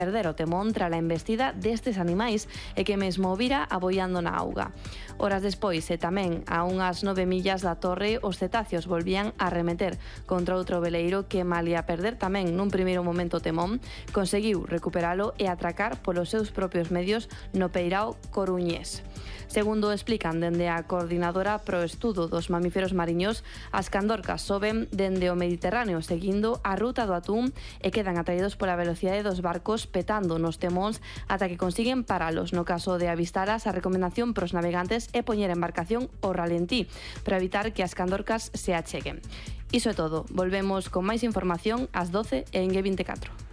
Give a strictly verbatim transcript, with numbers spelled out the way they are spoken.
perder o temón tras a embestida destes animais e que mesmo vira aboiando na auga. Horas despois e tamén a unhas nove millas da torre, os cetáceos volvían a remeter contra outro veleiro que, malia perder tamén nun primeiro momento o temón, conseguiu recuperalo e atracar polos seus propios medios no peirao coruñés. Segundo explican dende a coordinadora pro estudo dos mamíferos mariños, as candorcas soben dende o Mediterráneo seguindo a ruta do atún e quedan atraídos pola velocidade dos barcos petando nos temóns ata que consiguen paralos. No caso de avistalas, a recomendación pros navegantes é poñer a embarcación ao ralentí para evitar que as candorcas se acheguen. Iso é todo. Volvemos con máis información ás doce en G veinticuatro.